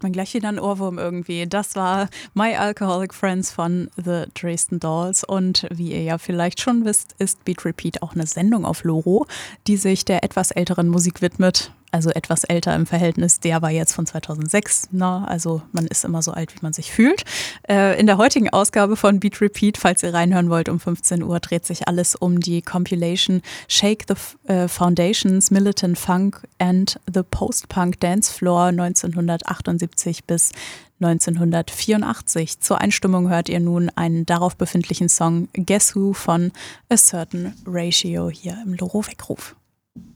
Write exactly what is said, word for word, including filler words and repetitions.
kriegt man gleich wieder einen Ohrwurm irgendwie. Das war My Alcoholic Friends von The Dresden Dolls. Und wie ihr ja vielleicht schon wisst, ist Beat Repeat auch eine Sendung auf Loro, die sich der etwas älteren Musik widmet. Also etwas älter im Verhältnis, der war jetzt von zweitausendsechs, ne? Also man ist immer so alt, wie man sich fühlt. Äh, in der heutigen Ausgabe von Beat Repeat, falls ihr reinhören wollt um fünfzehn Uhr, dreht sich alles um die Compilation Shake the äh, Foundations, Militant Funk and the Post-Punk Dance Floor neunzehnhundertachtundsiebzig bis neunzehnhundertvierundachtzig. Zur Einstimmung hört ihr nun einen darauf befindlichen Song Guess Who von A Certain Ratio hier im Loro Weckruf.